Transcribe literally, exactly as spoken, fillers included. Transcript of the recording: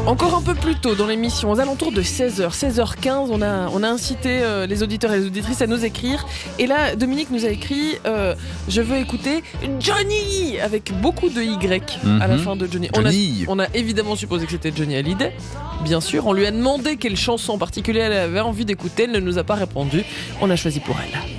Encore un peu plus tôt dans l'émission, aux alentours de seize heures, seize heures quinze, on a, on a incité euh, les auditeurs et les auditrices à nous écrire. Et là, Dominique nous a écrit euh, « Je veux écouter Johnny !» avec beaucoup de Y mm-hmm. à la fin de Johnny. Johnny. On a, on a évidemment supposé que c'était Johnny Hallyday, bien sûr. On lui a demandé quelle chanson en particulier elle avait envie d'écouter. Elle ne nous a pas répondu. On a choisi pour elle.